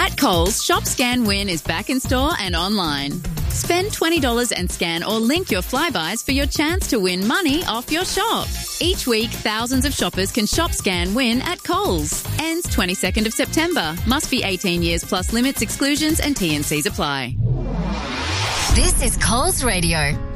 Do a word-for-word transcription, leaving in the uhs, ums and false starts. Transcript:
At Coles, Shop Scan Win is back in store and online. Spend twenty dollars and scan or link your Flybuys for your chance to win money off your shop. Each week, thousands of shoppers can Shop Scan Win at Coles. Ends twenty-second of September. Must be eighteen years plus limits, exclusions and T and Cs apply. This is Coles Radio.